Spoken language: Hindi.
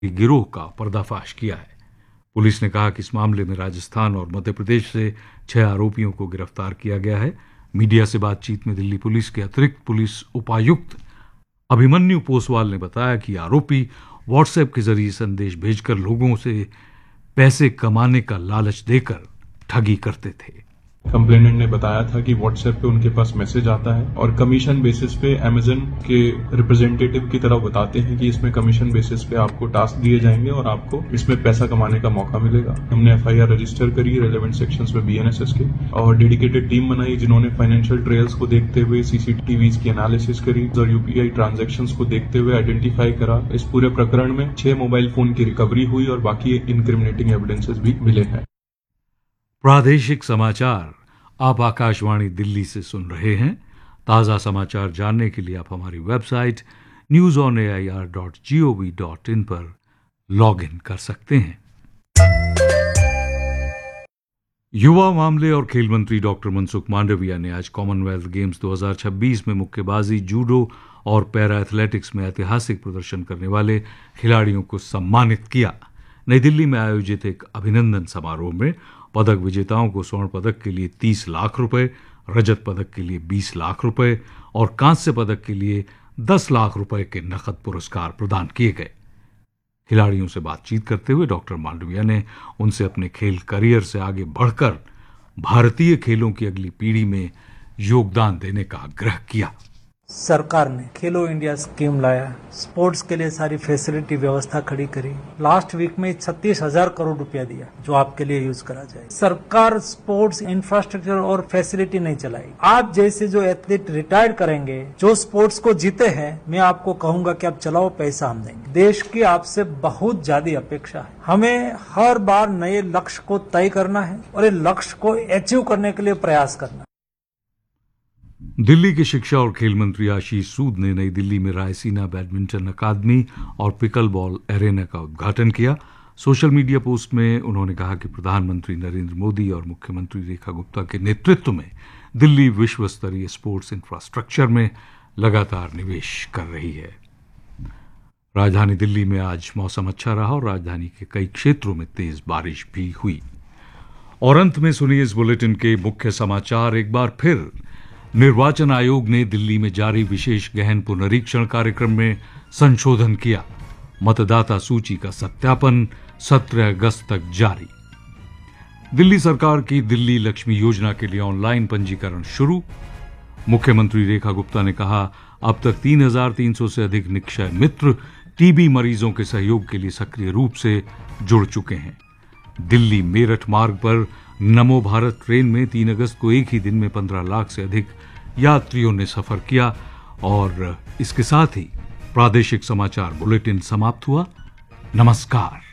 गिरोह का पर्दाफाश किया है। पुलिस ने कहा कि इस मामले में राजस्थान और मध्य प्रदेश से 6 आरोपियों को गिरफ्तार किया गया है। मीडिया से बातचीत में दिल्ली पुलिस के अतिरिक्त पुलिस उपायुक्त अभिमन्यु पोसवाल ने बताया कि आरोपी व्हाट्सएप के जरिए संदेश भेजकर लोगों से पैसे कमाने का लालच देकर ठगी करते थे। कंप्लेनेंट ने बताया था कि व्हाट्सएप पे उनके पास मैसेज आता है और कमीशन बेसिस पे अमेज़न के रिप्रेजेंटेटिव की तरह बताते हैं कि इसमें कमीशन बेसिस पे आपको टास्क दिए जाएंगे और आपको इसमें पैसा कमाने का मौका मिलेगा। हमने एफआईआर रजिस्टर करी रेलेवेंट सेक्शंस में बीएनएसएस के और डेडिकेटेड टीम बनाई जिन्होंने फाइनेंशियल ट्रेल्स को देखते हुए सीसीटीवी की एनालिसिस करी और यूपीआई ट्रांजैक्शंस को देखते हुए आइडेंटिफाई करा। इस पूरे प्रकरण में 6 मोबाइल फोन की रिकवरी हुई और बाकी इनक्रिमिनेटिंग एविडेंसेस भी मिले हैं। प्रादेशिक समाचार आप आकाशवाणी दिल्ली से सुन रहे हैं। ताज़ा समाचार जानने के लिए आप हमारी वेबसाइट newsonair.gov.in पर लॉग इन कर सकते हैं। युवा मामले और खेल मंत्री डॉक्टर मनसुख मांडविया ने आज कॉमनवेल्थ गेम्स 2026 में मुक्केबाजी, जूडो और पैरा एथलेटिक्स में ऐतिहासिक प्रदर्शन करने वाले खिलाड़ियों को सम्मानित किया। नई दिल्ली में आयोजित एक अभिनंदन समारोह में पदक विजेताओं को स्वर्ण पदक के लिए 30 लाख रुपए, रजत पदक के लिए 20 लाख रुपए और कांस्य पदक के लिए 10 लाख रुपए के नकद पुरस्कार प्रदान किए गए। खिलाड़ियों से बातचीत करते हुए डॉक्टर मांडविया ने उनसे अपने खेल करियर से आगे बढ़कर भारतीय खेलों की अगली पीढ़ी में योगदान देने का आग्रह किया। सरकार ने खेलो इंडिया स्कीम लाया, स्पोर्ट्स के लिए सारी फैसिलिटी व्यवस्था खड़ी करी। लास्ट वीक में 36,000 करोड़ रुपया दिया जो आपके लिए यूज करा जाए। सरकार स्पोर्ट्स इंफ्रास्ट्रक्चर और फैसिलिटी नहीं चलाई। आप जैसे जो एथलीट रिटायर्ड करेंगे, जो स्पोर्ट्स को जीते हैं, मैं आपको कहूंगा कि आप चलाओ, पैसा हम देंगे। देश की आपसे बहुत ज्यादा अपेक्षा है। हमें हर बार नए लक्ष्य को तय करना है और ये लक्ष्य को अचीव करने के लिए प्रयास करना है। दिल्ली के शिक्षा और खेल मंत्री आशीष सूद ने नई दिल्ली में रायसीना बैडमिंटन अकादमी और पिकल बॉल एरेना का उद्घाटन किया। सोशल मीडिया पोस्ट में उन्होंने कहा कि प्रधानमंत्री नरेंद्र मोदी और मुख्यमंत्री रेखा गुप्ता के नेतृत्व में दिल्ली विश्व स्तरीय स्पोर्ट्स इंफ्रास्ट्रक्चर में लगातार निवेश कर रही है। राजधानी दिल्ली में आज मौसम अच्छा रहा और राजधानी के कई क्षेत्रों में तेज बारिश भी हुई। और अंत में सुनिए इस बुलेटिन के मुख्य समाचार एक बार फिर। निर्वाचन आयोग ने दिल्ली में जारी विशेष गहन पुनरीक्षण कार्यक्रम में संशोधन किया। मतदाता सूची का सत्यापन 17 अगस्त तक जारी। दिल्ली सरकार की दिल्ली लक्ष्मी योजना के लिए ऑनलाइन पंजीकरण शुरू। मुख्यमंत्री रेखा गुप्ता ने कहा, अब तक 3,300 से अधिक निक्षय मित्र टीबी मरीजों के सहयोग के लिए सक्रिय रूप से जुड़ चुके हैं। दिल्ली मेरठ मार्ग पर नमो भारत ट्रेन में 3 अगस्त को एक ही दिन में 15 लाख से अधिक यात्रियों ने सफर किया। और इसके साथ ही प्रादेशिक समाचार बुलेटिन समाप्त हुआ। नमस्कार।